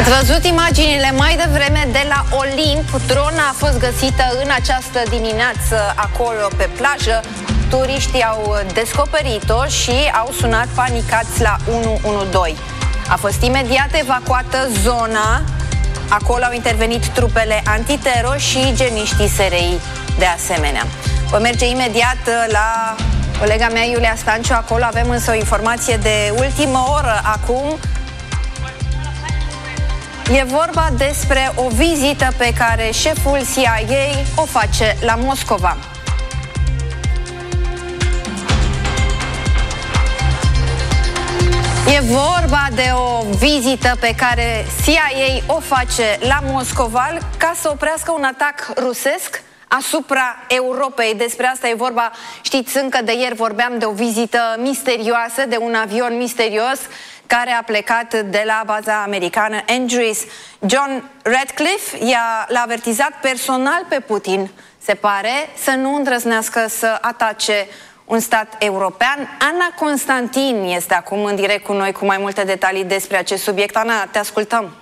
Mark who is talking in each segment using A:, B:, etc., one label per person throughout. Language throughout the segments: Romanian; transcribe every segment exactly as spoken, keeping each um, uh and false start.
A: Ați văzut imaginile mai devreme de la Olimp. Drona a fost găsită în această dimineață acolo pe plajă. Turiștii au descoperit-o și au sunat panicați la unu unu doi. A fost imediat evacuată zona. Acolo au intervenit trupele antitero și geniștii S R I de asemenea. Vom merge imediat la colega mea Iulia Stanciu. Acolo avem însă o informație de ultimă oră acum. E vorba despre o vizită pe care șeful C I A o face la Moscova. E vorba de o vizită pe care C I A o face la Moscova ca să oprească un atac rusesc asupra Europei. Despre asta e vorba. Știți, încă de ieri vorbeam de o vizită misterioasă, de un avion misterios care a plecat de la baza americană Andrews. John Ratcliffe l-a avertizat personal pe Putin, se pare, să nu îndrăznească să atace un stat european. Ana Constantin este acum în direct cu noi cu mai multe detalii despre acest subiect. Ana, te ascultăm.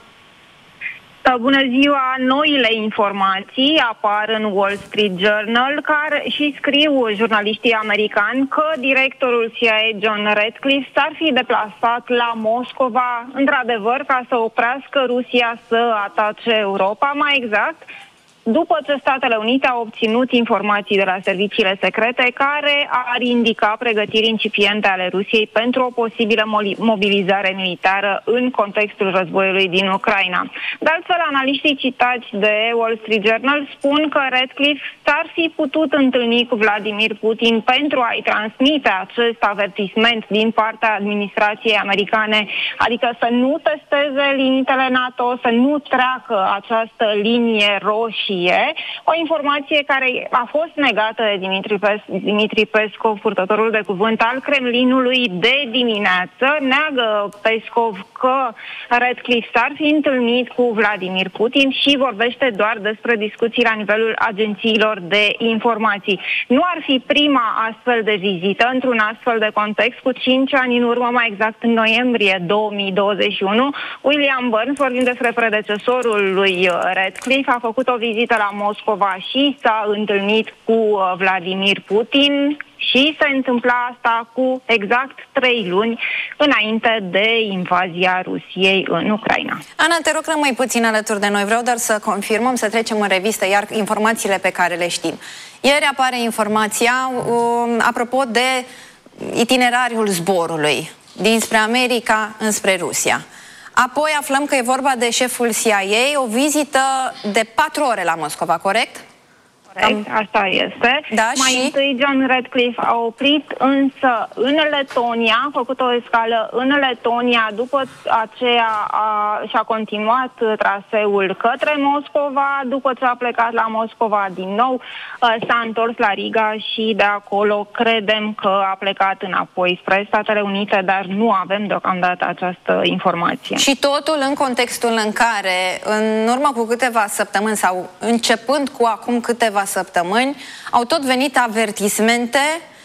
B: Bună ziua! Noile informații apar în Wall Street Journal care și scriu jurnaliștii americani că directorul C I A John Ratcliffe s-ar fi deplasat la Moscova, într-adevăr, ca să oprească Rusia să atace Europa, mai exact, după ce Statele Unite au obținut informații de la serviciile secrete care ar indica pregătiri incipiente ale Rusiei pentru o posibilă mobilizare militară în contextul războiului din Ucraina. De altfel, analiștii citați de Wall Street Journal spun că Ratcliffe s-ar fi putut întâlni cu Vladimir Putin pentru a-i transmite acest avertisment din partea administrației americane, adică să nu testeze limitele NATO, să nu treacă această linie roșie. O informație care a fost negată de Dimitri, Pes Dimitri Peskov, purtătorul de cuvânt al Kremlinului, de dimineață. Neagă Peskov că Ratcliffe s-ar fi întâlnit cu Vladimir Putin și vorbește doar despre discuții la nivelul agențiilor de informații. Nu ar fi prima astfel de vizită într-un astfel de context. Cu cinci ani în urmă, mai exact în noiembrie două mii douăzeci și unu, William Burns, vorbim despre predecesorul lui Ratcliffe, a făcut o vizită la Moscova și s-a întâlnit cu Vladimir Putin și se întâmpla asta cu exact trei luni înainte de invazia Rusiei în Ucraina.
A: Ana, te rog, rămâi puțin alături de noi. Vreau doar să confirmăm, să trecem în revistă iar informațiile pe care le știm. Ieri apare informația um, apropo de itinerariul zborului dinspre America înspre Rusia. Apoi aflăm că e vorba de șeful C I A, o vizită de patru ore la Moscova, corect?
B: Corect, asta este.
A: Da,
B: Mai
A: și...
B: întâi John Ratcliffe a oprit însă în Letonia, a făcut o escală în Letonia, după aceea a, și-a continuat traseul către Moscova, după ce a plecat la Moscova din nou, s-a întors la Riga și de acolo credem că a plecat înapoi spre Statele Unite, dar nu avem deocamdată această informație.
A: Și totul în contextul în care, în urmă cu câteva săptămâni sau începând cu acum câteva săptămâni, au tot venit avertismente,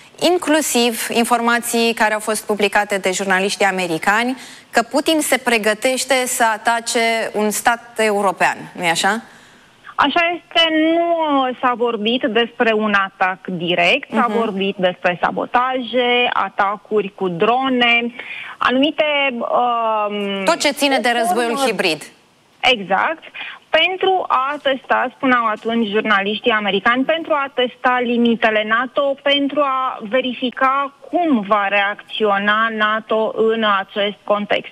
A: inclusiv informații care au fost publicate de jurnaliștii americani, că Putin se pregătește să atace un stat european, nu-i așa?
B: Așa este, nu s-a vorbit despre un atac direct, s-a uh-huh. vorbit despre sabotaje, atacuri cu drone, anumite... Uh,
A: tot ce ține de războiul hibrid.
B: Exact. Pentru a testa, spuneau atunci jurnaliștii americani, pentru a testa limitele NATO, pentru a verifica cum va reacționa NATO în acest context.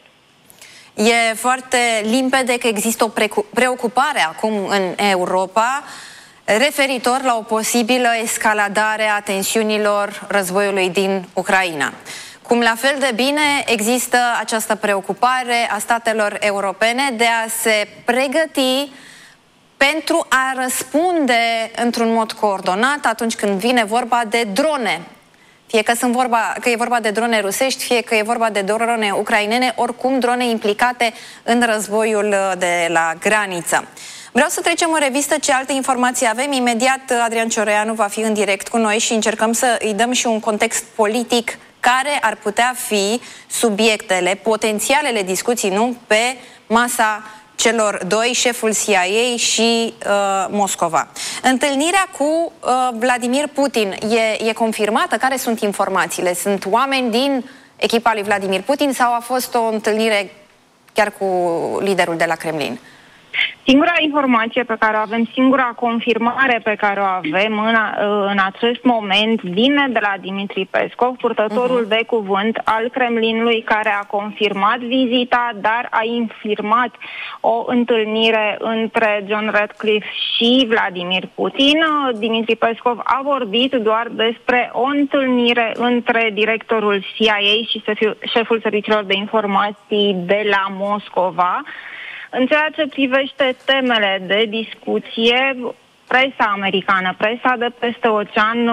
A: E foarte limpede că există o preocupare acum în Europa referitor la o posibilă escaladare a tensiunilor războiului din Ucraina. Cum la fel de bine există această preocupare a statelor europene de a se pregăti pentru a răspunde într-un mod coordonat atunci când vine vorba de drone. Fie că, sunt vorba, că e vorba de drone rusești, fie că e vorba de drone ucrainene, oricum drone implicate în războiul de la graniță. Vreau să trecem în revistă ce alte informații avem. Imediat Adrian Cioreanu va fi în direct cu noi și încercăm să îi dăm și un context politic care ar putea fi subiectele, potențialele discuții, nu, pe masa celor doi, șeful C I A și uh, Moscova. Întâlnirea cu uh, Vladimir Putin e, e confirmată? Care sunt informațiile? Sunt oameni din echipa lui Vladimir Putin sau a fost o întâlnire chiar cu liderul de la Kremlin?
B: Singura informație pe care o avem, singura confirmare pe care o avem în, în acest moment vine de la Dmitri Peskov, purtătorul uh-huh. de cuvânt al Kremlinului, care a confirmat vizita, dar a infirmat o întâlnire între John Ratcliffe și Vladimir Putin. Dmitri Peskov a vorbit doar despre o întâlnire între directorul C I A și șeful serviciilor de informații de la Moscova. În ceea ce privește temele de discuție, presa americană, presa de peste ocean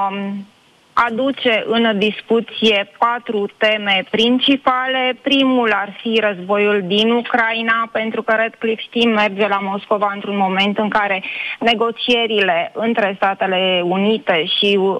B: aduce în discuție patru teme principale. Primul ar fi războiul din Ucraina, pentru că Ratcliffe, știm, merge la Moscova într-un moment în care negocierile între Statele Unite și uh,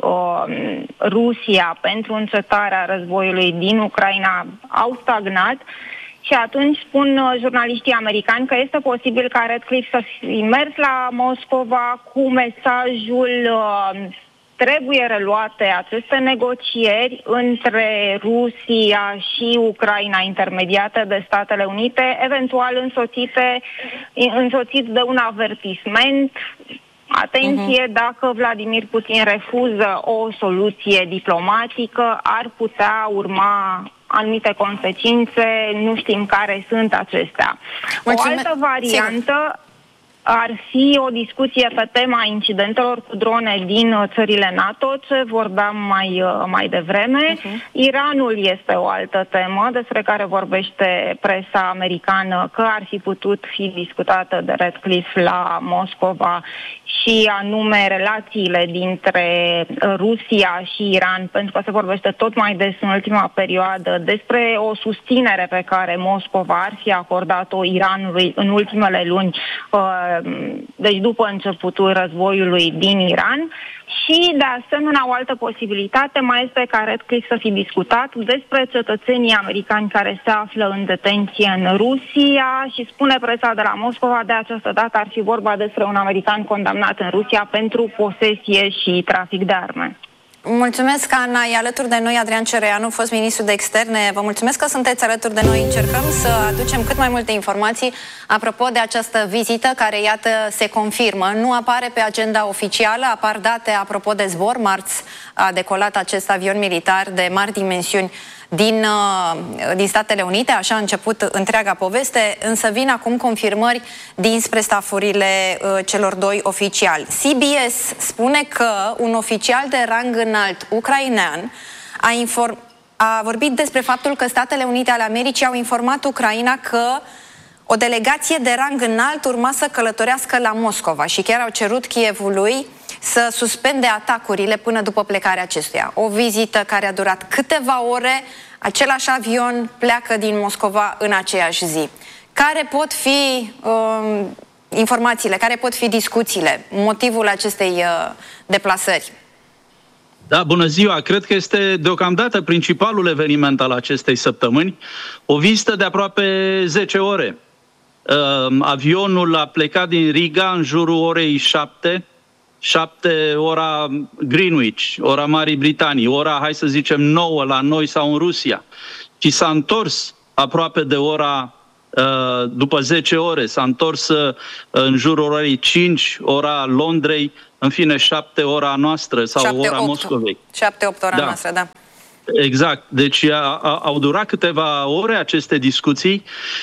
B: Rusia pentru încetarea războiului din Ucraina au stagnat. Și atunci spun uh, jurnaliștii americani că este posibil ca Ratcliffe să fi mers la Moscova cu mesajul uh, trebuie reluate aceste negocieri între Rusia și Ucraina intermediate de Statele Unite, eventual însoțite, însoțiți de un avertisment. Atenție, uh-huh. dacă Vladimir Putin refuză o soluție diplomatică, ar putea urma anumite consecințe, nu știm care sunt acestea. Mulțumesc. O altă variantă ar fi o discuție pe tema incidentelor cu drone din țările NATO, ce vorbeam mai, mai devreme. Uh-huh. Iranul este o altă temă despre care vorbește presa americană, că ar fi putut fi discutată de Ratcliffe la Moscova, și anume relațiile dintre Rusia și Iran, pentru că se vorbește tot mai des în ultima perioadă despre o susținere pe care Moscova ar fi acordat-o Iranului în ultimele luni, deci după începutul războiului din Iran. Și, de asemenea, o altă posibilitate mai este ca Ratcliffe să fi discutat despre cetățenii americani care se află în detenție în Rusia și spune presa de la Moscova, de această dată ar fi vorba despre un american condamnat în Rusia pentru posesie și trafic de arme.
A: Mulțumesc, Ana. E alături de noi Adrian Cereanu, fost ministru de externe. Vă mulțumesc că sunteți alături de noi. Încercăm să aducem cât mai multe informații apropo de această vizită care, iată, se confirmă. Nu apare pe agenda oficială, apar date apropo de zbor. Marți a decolat acest avion militar de mari dimensiuni din, din Statele Unite, așa a început întreaga poveste, însă vin acum confirmări dinspre stafurile uh, celor doi oficiali. C B S spune că un oficial de rang înalt ucrainean a, inform- a vorbit despre faptul că Statele Unite ale Americii au informat Ucraina că o delegație de rang înalt urma să călătorească la Moscova și chiar au cerut Kievului să suspende atacurile până după plecarea acestuia. O vizită care a durat câteva ore, același avion pleacă din Moscova în aceeași zi. Care pot fi uh, informațiile, care pot fi discuțiile, motivul acestei uh, deplasări?
C: Da, bună ziua! Cred că este deocamdată principalul eveniment al acestei săptămâni. O vizită de aproape zece ore. Uh, avionul a plecat din Riga în jurul orei șapte, șapte ora Greenwich, ora Marii Britanii, ora, hai să zicem, nouă la noi sau în Rusia. Și s-a întors aproape de ora, după zece ore, s-a întors în jurul orei cinci, ora Londrei, în fine șapte ora noastră sau
A: șapte,
C: ora
A: opt.
C: Moscovei.
A: șapte opt ora
C: da.
A: noastră, da.
C: Exact. Deci a, a, au durat câteva ore aceste discuții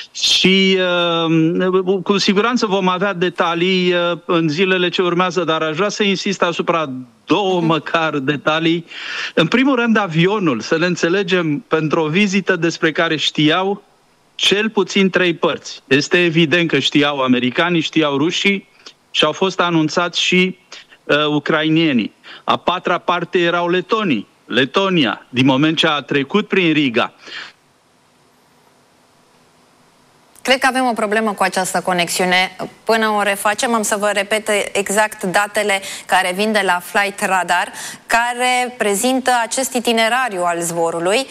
C: și uh, cu siguranță vom avea detalii uh, în zilele ce urmează, dar aș vrea să insist asupra două uh-huh. măcar detalii. În primul rând, avionul, să ne înțelegem, pentru o vizită despre care știau cel puțin trei părți. Este evident că știau americanii, știau rușii și au fost anunțați și uh, ucrainienii. A patra parte erau letonii. Letonia, din moment ce a trecut prin Riga.
A: Cred că avem o problemă cu această conexiune. Până o refacem, am să vă repet exact datele care vin de la Flight Radar, care prezintă acest itinerariu al zborului.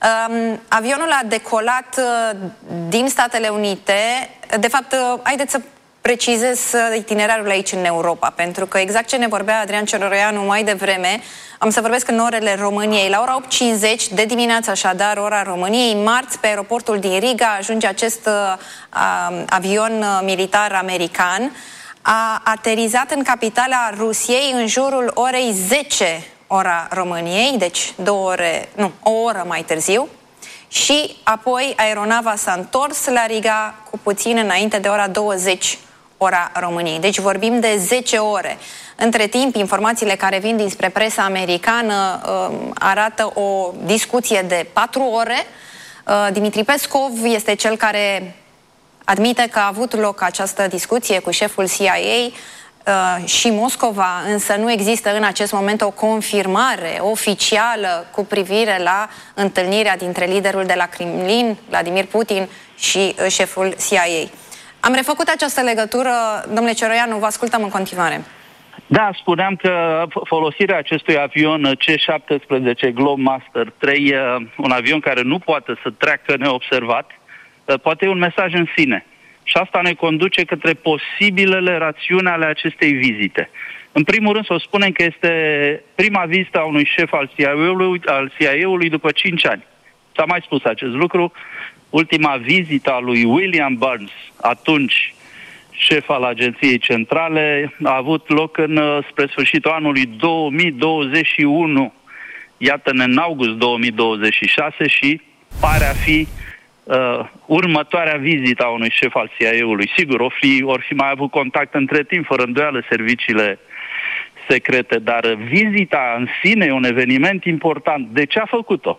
A: Um, avionul a decolat uh, din Statele Unite. De fapt, uh, haideți să precizez itinerarul aici în Europa, pentru că exact ce ne vorbea Adrian Cioroianu mai devreme, am să vorbesc în orele României. La ora opt și cincizeci de dimineață, așadar, ora României, marți, pe aeroportul din Riga, ajunge acest uh, avion uh, militar american. A aterizat în capitala Rusiei în jurul orei zece, ora României, deci două ore, nu, o oră mai târziu. Și apoi aeronava s-a întors la Riga cu puțin înainte de ora douăzeci, ora României. Deci vorbim de zece ore. Între timp, informațiile care vin dinspre presa americană uh, arată o discuție de patru ore. Uh, Dimitri Peskov este cel care admite că a avut loc această discuție cu șeful C I A uh, și Moscova, însă nu există în acest moment o confirmare oficială cu privire la întâlnirea dintre liderul de la Kremlin, Vladimir Putin, și uh, șeful C I A. Am refăcut această legătură. Domnule Cioroianu, vă ascultăm în continuare.
C: Da, spuneam că folosirea acestui avion C șaptesprezece Globemaster trei, un avion care nu poate să treacă neobservat, poate e un mesaj în sine. Și asta ne conduce către posibilele rațiuni ale acestei vizite. În primul rând să spunem că este prima vizită a unui șef al C I A-ului, al C I A-ului după cinci ani. S-a mai spus acest lucru. Ultima vizită a lui William Burns, atunci șef al Agenției Centrale, a avut loc în, spre sfârșitul anului două mii douăzeci și unu. Iată-ne în august două mii douăzeci și șase și pare a fi uh, următoarea vizită a unui șef al C I A-ului. Sigur, or fi, or fi mai avut contact între timp, fără îndoială, serviciile secrete, dar vizita în sine e un eveniment important. De ce a făcut-o?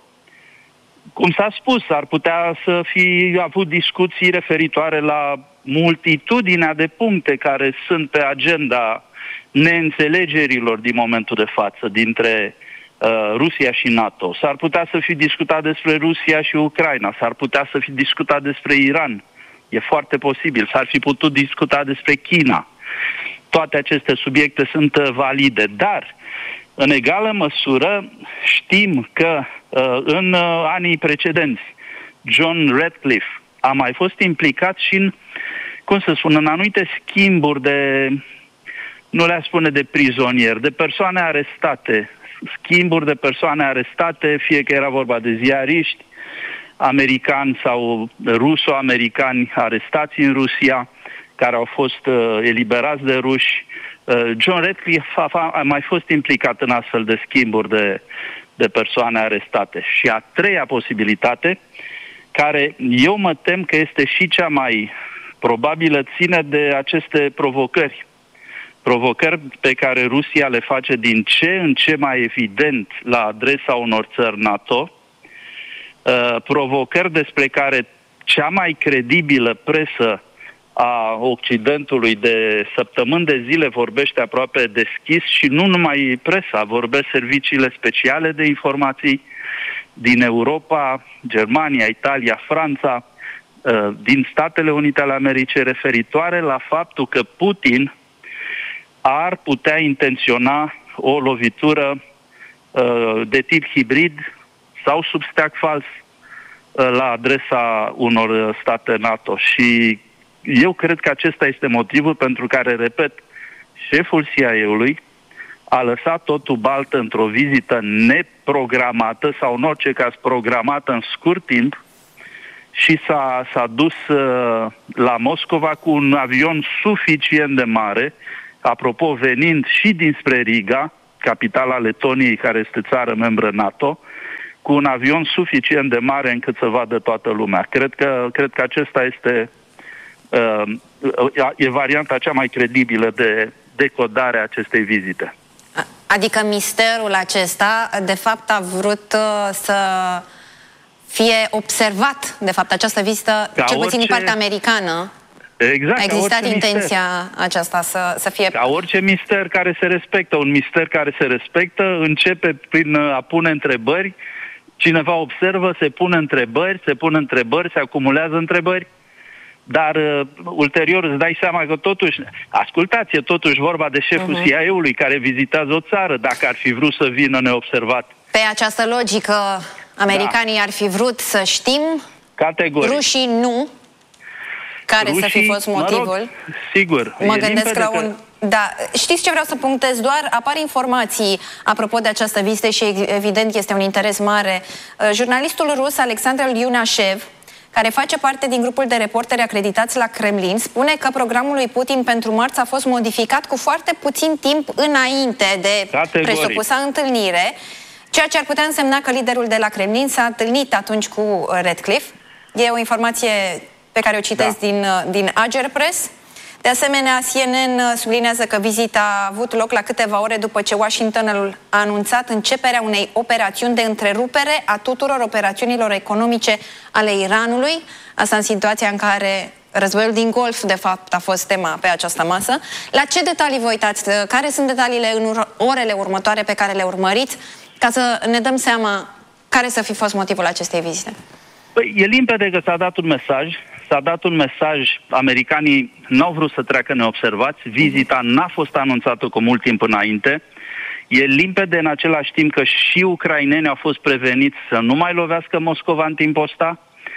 C: Cum s-a spus, ar putea să fi avut discuții referitoare la multitudinea de puncte care sunt pe agenda neînțelegerilor din momentul de față dintre uh, Rusia și NATO. S-ar putea să fi discutat despre Rusia și Ucraina, s-ar putea să fi discutat despre Iran. E foarte posibil. S-ar fi putut discuta despre China. Toate aceste subiecte sunt uh, valide, dar în egală măsură știm că uh, în uh, anii precedenți John Ratcliffe a mai fost implicat și în, cum să spun, în anumite schimburi de, nu le-aș spune de prizonieri, de persoane arestate, schimburi de persoane arestate, fie că era vorba de ziariști americani sau ruso-americani arestați în Rusia, care au fost uh, eliberați de ruși. Uh, John Ratcliffe a, a mai fost implicat în astfel de schimburi de, de persoane arestate. Și a treia posibilitate, care eu mă tem că este și cea mai probabilă, ține de aceste provocări. Provocări pe care Rusia le face din ce în ce mai evident la adresa unor țări NATO, uh, provocări despre care cea mai credibilă presă a Occidentului de săptămâni de zile vorbește aproape deschis și nu numai presa, vorbesc serviciile speciale de informații din Europa, Germania, Italia, Franța, din Statele Unite ale Americii, referitoare la faptul că Putin ar putea intenționa o lovitură de tip hibrid sau sub steag fals la adresa unor state NATO. Și eu cred că acesta este motivul pentru care, repet, șeful C I A-ului a lăsat totul baltă într-o vizită neprogramată sau în orice caz programată în scurt timp și s-a, s-a dus uh, la Moscova cu un avion suficient de mare, apropo venind și dinspre Riga, capitala Letoniei, care este țară membră NATO, cu un avion suficient de mare încât să vadă toată lumea. Cred că, cred că acesta este uh, e varianta cea mai credibilă de decodare a acestei vizite.
A: Adică misterul acesta, de fapt, a vrut uh, să fie observat, de fapt, această vizită, ca cel puțin din partea americană.
C: Exact.
A: A existat intenția mister. aceasta să, să fie...
C: Ca orice mister care se respectă, un mister care se respectă începe prin a pune întrebări, cineva observă, se pune întrebări, se pun întrebări, se acumulează întrebări, dar uh, ulterior îți dai seama că totuși, ascultați, e totuși vorba de șeful uh-huh. C I A-ului care vizitează o țară, dacă ar fi vrut să vină neobservat.
A: Pe această logică, Americanii da. ar fi vrut să știm,
C: categoric.
A: Rușii nu. Care
C: Rușii,
A: să fi fost motivul?
C: Mă rog, sigur.
A: Mă gândesc la un...
C: Că...
A: Da. Știți ce vreau să punctez? Doar apar informații apropo de această vizită și evident este un interes mare. Jurnalistul rus Alexandru Iunashev, care face parte din grupul de reporteri acreditați la Kremlin, spune că programul lui Putin pentru marți a fost modificat cu foarte puțin timp înainte de
C: Categoric.
A: presupusa întâlnire, ceea ce ar putea însemna că liderul de la Kremlin s-a întâlnit atunci cu Ratcliffe. E o informație pe care o citesc da. din, din Agerpress. De asemenea, C N N sublinează că vizita a avut loc la câteva ore după ce Washingtonul a anunțat începerea unei operațiuni de întrerupere a tuturor operațiunilor economice ale Iranului. Asta în situația în care războiul din Golf, de fapt, a fost tema pe această masă. La ce detalii vă uitați? Care sunt detaliile în orele următoare pe care le urmăriți, ca să ne dăm seama care să fi fost motivul acestei vizite?
C: Păi, e limpede că s-a dat un mesaj. S-a dat un mesaj, americanii n-au vrut să treacă neobservați, vizita n-a fost anunțată cu mult timp înainte. E limpede în același timp că și ucrainenii au fost preveniți să nu mai lovească Moscova în timpul ăsta.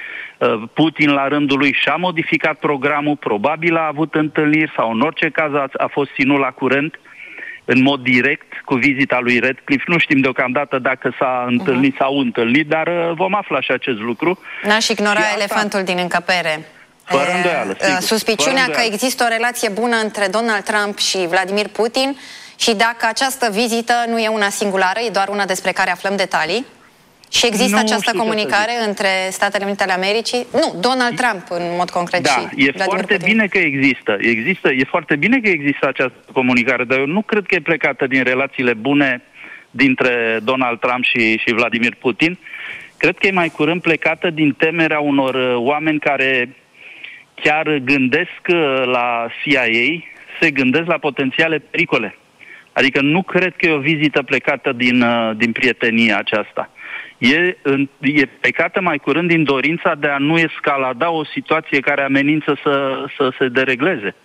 C: Putin la rândul lui și-a modificat programul, probabil a avut întâlniri sau în orice caz a, a fost ținut la curent în mod direct cu vizita lui Ratcliffe. Nu știm deocamdată dacă s-a întâlnit uh-huh. sau întâlnit, dar vom afla și acest lucru.
A: N-aș ignora
C: și
A: elefantul asta... din încăpere.
C: Fără îndoială, sigur.
A: Suspiciunea
C: Fără
A: că există o relație bună între Donald Trump și Vladimir Putin și dacă această vizită nu e una singulară, e doar una despre care aflăm detalii. Și există nu această comunicare între Statele Unite ale Americii? Nu, Donald Trump în mod concret
C: da,
A: și
C: e
A: Vladimir
C: foarte
A: Putin.
C: bine că există. există. E foarte bine că există această comunicare, dar eu nu cred că e plecată din relațiile bune dintre Donald Trump și, și Vladimir Putin. Cred că e mai curând plecată din temerea unor oameni care chiar gândesc la C I A, se gândesc la potențiale pericole. Adică nu cred că e o vizită plecată din, din prietenia aceasta. E, e plecată mai curând din dorința de a nu escalada o situație care amenință să, să se deregleze.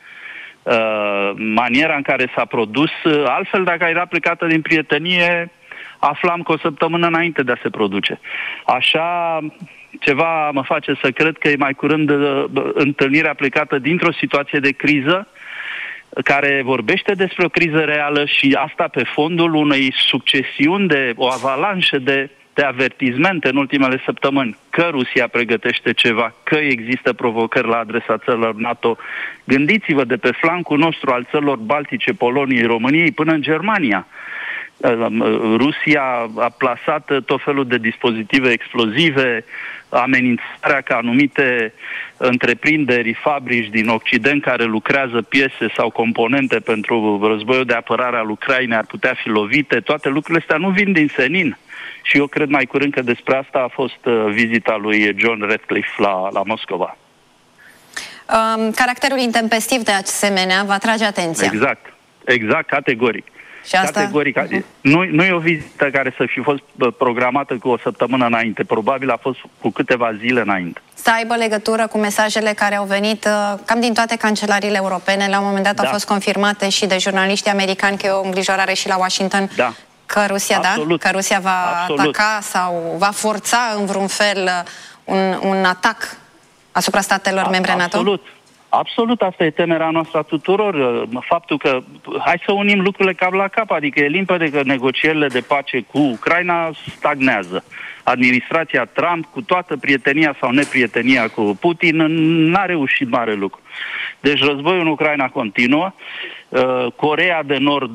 C: Uh, maniera în care s-a produs, altfel dacă era plecată din prietenie, aflam că o săptămână înainte de a se produce. Așa ceva mă face să cred că e mai curând uh, întâlnirea plecată dintr-o situație de criză, care vorbește despre o criză reală și asta pe fondul unei succesiuni de o avalanșă de de avertizmente în ultimele săptămâni că Rusia pregătește ceva, că există provocări la adresa țărilor NATO. Gândiți-vă de pe flancul nostru al țărilor Baltice, Poloniei, României, până în Germania. Rusia a plasat tot felul de dispozitive explozive, amenințarea că anumite întreprinderi, fabrici din Occident care lucrează piese sau componente pentru războiul de apărare al Ucrainei ar putea fi lovite. Toate lucrurile astea nu vin din senin. Și eu cred mai curând că despre asta a fost uh, vizita lui John Ratcliffe la, la Moscova.
A: Um, caracterul intempestiv de asemenea va atrage atenția.
C: Exact, exact, categoric.
A: Și asta?
C: Categoric. Uh-huh. Nu, nu e o vizită care să fi fost programată cu o săptămână înainte. Probabil a fost cu câteva zile înainte.
A: Să aibă legătură cu mesajele care au venit uh, cam din toate cancelariile europene. La un moment dat da. au fost confirmate și de jurnaliștii americani că e o îngrijorare și la Washington. Da. Că Rusia,
C: Absolut.
A: da? Că Rusia va Absolut. ataca sau va forța în vreun fel un, un atac asupra statelor a, membre NATO?
C: Absolut. Absolut, asta e temerea noastră a tuturor. Faptul că, hai să unim lucrurile cap la cap, adică e limpede că negocierile de pace cu Ucraina stagnează. Administrația Trump, cu toată prietenia sau neprietenia cu Putin, n-a reușit mare lucru. Deci războiul în Ucraina continuă. Coreea de Nord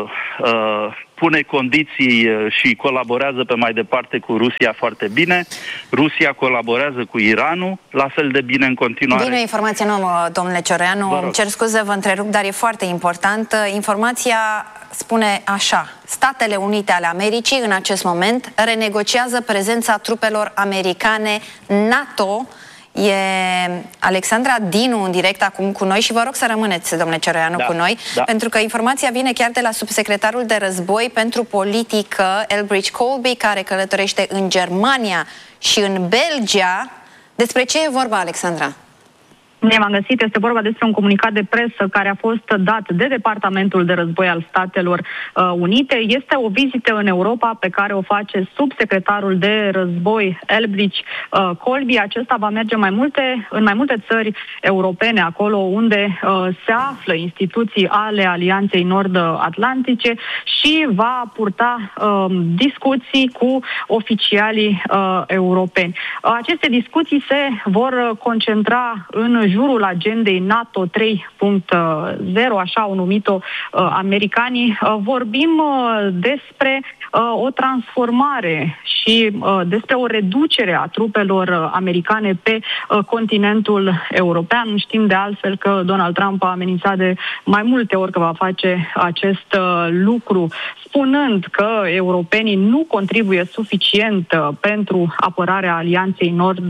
C: pune condiții și colaborează pe mai departe cu Rusia foarte bine. Rusia colaborează cu Iranul, la fel de bine în continuare.
A: Vine o informație nouă, domnule Cioreanu. Îmi cer scuze, vă întrerup, dar e foarte importantă. Informația spune așa: Statele Unite ale Americii în acest moment renegociază prezența trupelor americane NATO. E Alexandra Dinu în direct acum cu noi și vă rog să rămâneți, domnule Cioreanu, da, cu noi, da. pentru că informația vine chiar de la subsecretarul de război pentru politică, Elbridge Colby, care călătorește în Germania și în Belgia. Despre ce e vorba, Alexandra?
D: Ne-am găsit, este vorba despre un comunicat de presă care a fost dat de Departamentul de Război al Statelor uh, Unite. Este o vizită în Europa pe care o face subsecretarul de război Elbridge uh, Colby. Acesta va merge mai multe, în mai multe țări europene, acolo unde uh, se află instituții ale Alianței Nord-Atlantice și va purta uh, discuții cu oficialii uh, europeni. Uh, aceste discuții se vor concentra în jurul agendei NATO trei punct zero, așa au numit-o uh, americanii. Uh, vorbim uh, despre uh, o transformare și uh, despre o reducere a trupelor uh, americane pe uh, continentul european. Știm de altfel că Donald Trump a amenințat de mai multe ori că va face acest uh, lucru, spunând că europenii nu contribuie suficient uh, pentru apărarea Alianței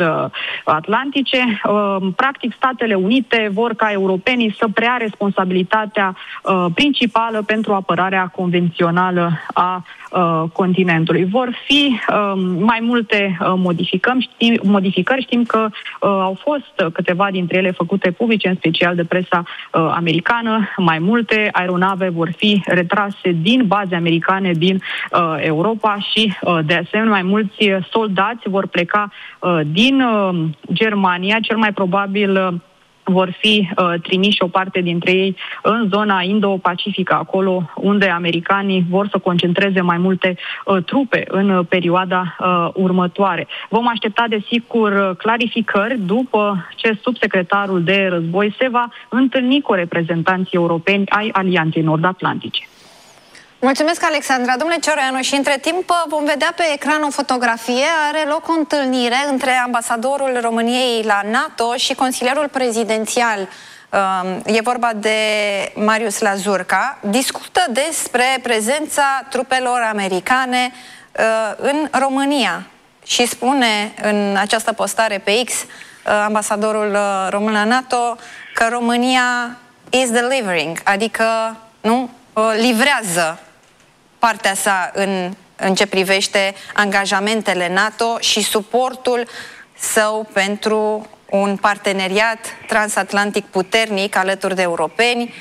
D: Nord-Atlantice. Uh, practic, Statele Unite vor ca europenii să preia responsabilitatea uh, principală pentru apărarea convențională a uh, continentului. Vor fi uh, mai multe uh, modificări. Știm, modificări. Știm că uh, au fost câteva dintre ele făcute publice, în special de presa uh, americană. Mai multe aeronave vor fi retrase din baze americane din uh, Europa și, uh, de asemenea, mai mulți soldați vor pleca uh, din uh, Germania, cel mai probabil uh, vor fi uh, trimiși o parte dintre ei în zona Indo-Pacifică, acolo unde americanii vor să concentreze mai multe uh, trupe în uh, perioada uh, următoare. Vom aștepta, desigur, clarificări după ce subsecretarul de război se va întâlni cu reprezentanții europeni ai Alianței Nord-Atlantice.
A: Mulțumesc, Alexandra. Domnule Cioroianu, și între timp vom vedea pe ecran o fotografie. Are loc o întâlnire între ambasadorul României la NATO și consilierul prezidențial. E vorba de Marius Lazurca. Discută despre prezența trupelor americane în România și spune în această postare pe X ambasadorul român la NATO că România is delivering, adică nu livrează partea sa în, în ce privește angajamentele NATO și suportul său pentru un parteneriat transatlantic puternic alături de europeni.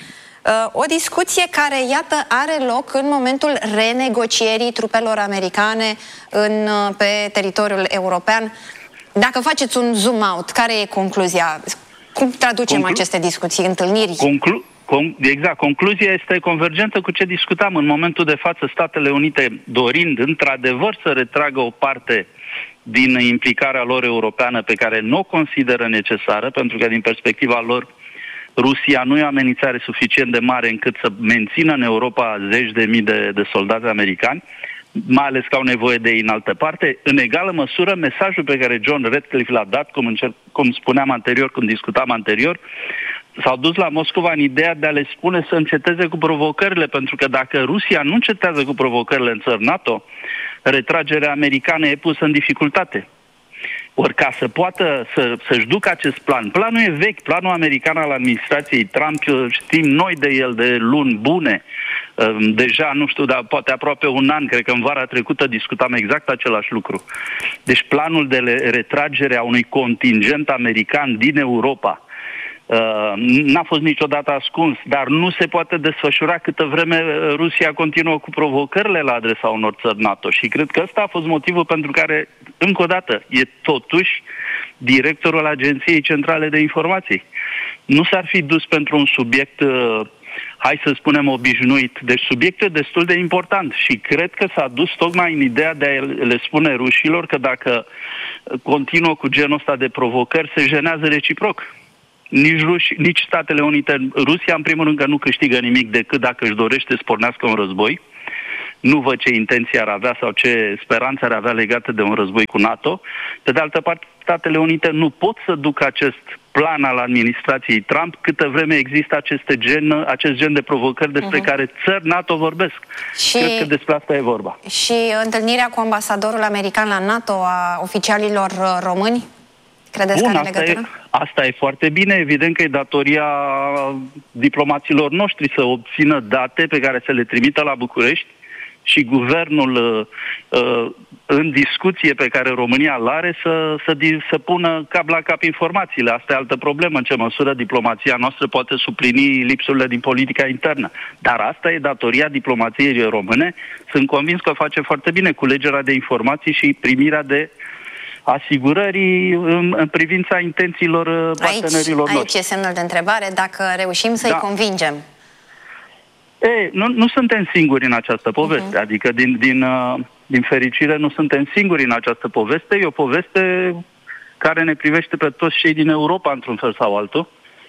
A: O discuție care, iată, are loc în momentul renegocierii trupelor americane în, pe teritoriul european. Dacă faceți un zoom out, care e concluzia? Cum traducem Conclu- aceste discuții, întâlniri?
C: Conclu- Exact. Concluzia este convergentă cu ce discutam în momentul de față. Statele Unite dorind într-adevăr să retragă o parte din implicarea lor europeană pe care nu o consideră necesară, pentru că din perspectiva lor Rusia nu e o amenințare suficient de mare încât să mențină în Europa zeci de mii de, de soldați americani, mai ales că au nevoie de ei în altă parte. În egală măsură, mesajul pe care John Ratcliffe l-a dat, cum, încerc, cum spuneam anterior, când discutam anterior, s-au dus la Moscova în ideea de a le spune să înceteze cu provocările, pentru că dacă Rusia nu încetează cu provocările în țări NATO, retragerea americană e pusă în dificultate. Ori ca să poată să, să-și ducă acest plan, planul e vechi, planul american al administrației Trump, știm noi de el de luni bune, deja, nu știu, dar poate aproape un an, cred că în vara trecută discutam exact același lucru. Deci planul de retragere a unui contingent american din Europa Uh, n-a fost niciodată ascuns, dar nu se poate desfășura câtă vreme Rusia continuă cu provocările la adresa unor țări NATO. Și cred că ăsta a fost motivul pentru care, încă o dată, e totuși directorul Agenției Centrale de Informații. Nu s-ar fi dus pentru un subiect, uh, hai să spunem, obișnuit. Deci subiectul e destul de important și cred că s-a dus tocmai în ideea de a le spune rușilor că dacă continuă cu genul ăsta de provocări, se jenează reciproc. Nici, Ruși, nici Statele Unite, Rusia în primul rând că nu câștigă nimic decât dacă își dorește să pornească un război. Nu văd ce intenție ar avea sau ce speranță ar avea legată de un război cu NATO. Pe de altă parte, Statele Unite nu pot să ducă acest plan al administrației Trump câtă vreme există aceste gen, acest gen de provocări despre uh-huh. care țări NATO vorbesc. Și, cred că despre asta e vorba.
A: Și întâlnirea cu ambasadorul american la NATO a oficialilor români? Credeți
C: Bun,
A: că are
C: asta,
A: legătură?
C: e, asta e foarte bine. Evident că e datoria diplomaților noștri să obțină date pe care să le trimită la București și guvernul uh, în discuție pe care România îl are să, să, să pună cap la cap informațiile. Asta e altă problemă, în ce măsură diplomația noastră poate suplini lipsurile din politica internă. Dar asta e datoria diplomației române. Sunt convins că o face foarte bine culegerea de informații și primirea de asigurării în, în privința intențiilor partenerilor
A: aici,
C: noștri.
A: Aici e semnul de întrebare, dacă reușim să-i da. convingem.
C: Ei, nu, nu suntem singuri în această poveste, uh-huh. adică din, din, din fericire nu suntem singuri în această poveste. E o poveste care ne privește pe toți cei din Europa într-un fel sau altul.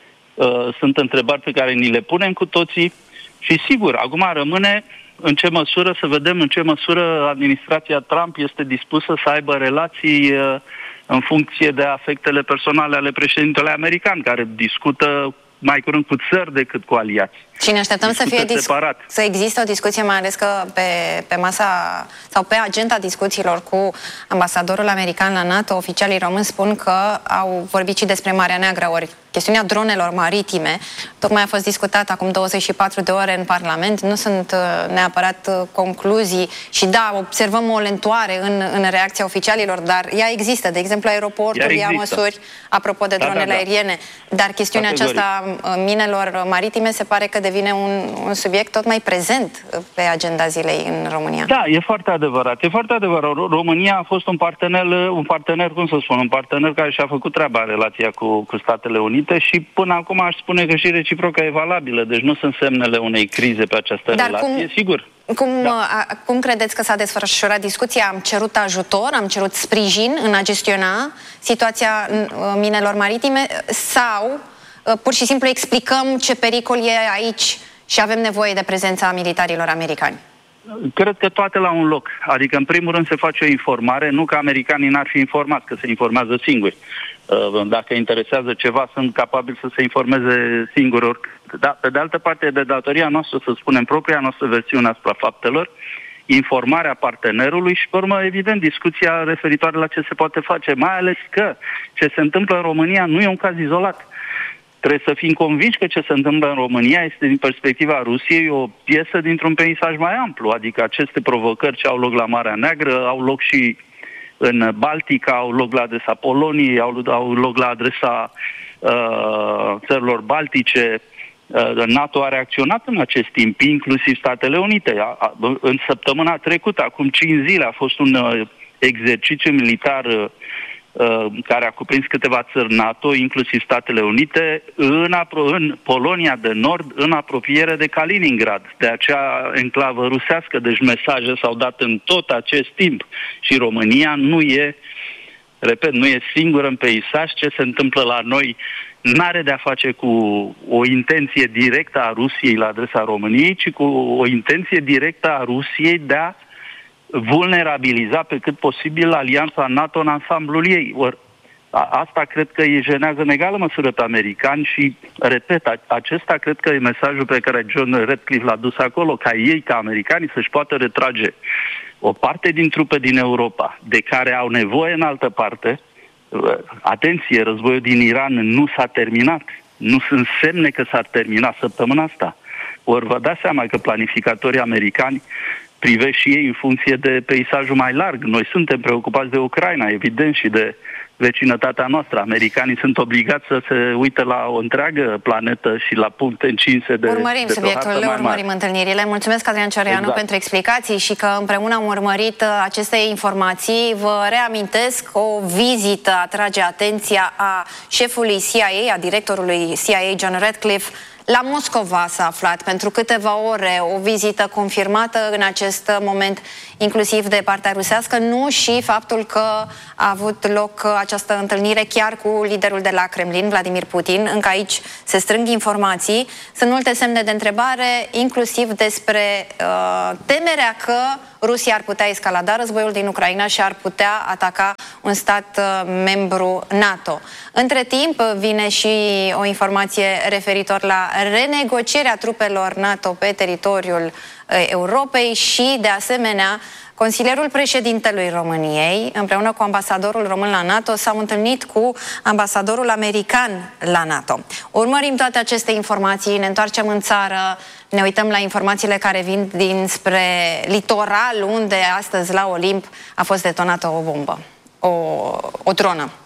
C: Sunt întrebări pe care ni le punem cu toții și sigur, acum rămâne în ce măsură, să vedem în ce măsură administrația Trump este dispusă să aibă relații în funcție de afectele personale ale președintelui american, care discută mai curând cu țări decât cu aliați.
A: Și ne așteptăm să fie separat. Să existe o discuție, mai ales că pe, pe masa sau pe agenda discuțiilor cu ambasadorul american la NATO, oficialii români spun că au vorbit și despre Marea Neagră, ori chestiunea dronelor maritime tocmai a fost discutată acum douăzeci și patru de ore în Parlament. Nu sunt neapărat concluzii și da, observăm o lentoare în, în reacția oficialilor, dar ea există. De exemplu, aeroportul ia măsuri apropo de dronele da, da, da. aeriene, dar chestiunea Categoric. aceasta minelor maritime se pare că devine un, un subiect tot mai prezent pe agenda zilei în România. Da,
C: e foarte adevărat. E foarte adevărat. România a fost un partener, un partener, cum să spun, un partener care și-a făcut treaba în relația cu, cu Statele Unite și până acum aș spune că și reciproca e valabilă. Deci nu sunt semnele unei crize pe această Dar relație, cum...
A: sigur. Cum, da. a, cum credeți că s-a desfășurat discuția? Am cerut ajutor, am cerut sprijin în a gestiona situația minelor maritime sau pur și simplu explicăm ce pericol e aici și avem nevoie de prezența militarilor americani?
C: Cred că toate la un loc. Adică, în primul rând, se face o informare, nu că americanii n-ar fi informați, că se informează singuri. Dacă interesează ceva, sunt capabili să se informeze singuri. Dar, pe de altă parte, e de datoria noastră să spunem propria noastră versiune asupra faptelor, informarea partenerului și, pe urmă, evident, discuția referitoare la ce se poate face, mai ales că ce se întâmplă în România nu e un caz izolat. Trebuie să fim convinși că ce se întâmplă în România este, din perspectiva Rusiei, o piesă dintr-un peisaj mai amplu. Adică aceste provocări ce au loc la Marea Neagră au loc și în Baltica, au loc la adresa Poloniei, au, au loc la adresa uh, țărilor baltice. Uh, NATO a reacționat în acest timp, inclusiv Statele Unite. A, a, în săptămâna trecută, acum cinci zile, a fost un uh, exercițiu militar uh, care a cuprins câteva țări NATO, inclusiv Statele Unite, în, în Polonia de Nord, în apropiere de Kaliningrad, de acea enclavă rusească. Deci mesaje s-au dat în tot acest timp. Și România nu e, repet, nu e singură în peisaj. Ce se întâmplă la noi n-are de-a face cu o intenție directă a Rusiei la adresa României, ci cu o intenție directă a Rusiei de a vulnerabiliza pe cât posibil alianța NATO în ansamblul ei. Or, a, asta cred că îi jenează în egală măsură pe americani și, repet, a, acesta cred că e mesajul pe care John Ratcliffe l-a dus acolo, ca ei, ca americanii, să-și poată retrage o parte din trupe din Europa, de care au nevoie în altă parte. Atenție, războiul din Iran nu s-a terminat. Nu sunt semne că s-ar termina săptămâna asta. Ori vă dați seama că planificatorii americani privesc și ei în funcție de peisajul mai larg. Noi suntem preocupați de Ucraina, evident, și de vecinătatea noastră. Americanii sunt obligați să se uite la o întreagă planetă și la puncte încinse de...
A: Urmărim
C: de
A: subiectul, le urmărim întâlnirile. Mulțumesc, Adrian Cioreanu, exact. pentru explicații și că împreună am urmărit aceste informații. Vă reamintesc, o vizită atrage atenția a șefului C I A, a directorului C I A, John Ratcliffe, la Moscova s-a aflat pentru câteva ore, o vizită confirmată în acest moment, inclusiv de partea rusească, nu și faptul că a avut loc această întâlnire chiar cu liderul de la Kremlin, Vladimir Putin. Încă aici se strâng informații. Sunt multe semne de întrebare, inclusiv despre uh, temerea că Rusia ar putea escalada războiul din Ucraina și ar putea ataca un stat uh, membru NATO. Între timp vine și o informație referitor la renegocierea trupelor NATO pe teritoriul Europei și, de asemenea, consilierul președintelui României, împreună cu ambasadorul român la NATO, s-au întâlnit cu ambasadorul american la NATO. Urmărim toate aceste informații, ne întoarcem în țară, ne uităm la informațiile care vin dinspre litoral, unde astăzi la Olimp a fost detonată o bombă, o, o dronă.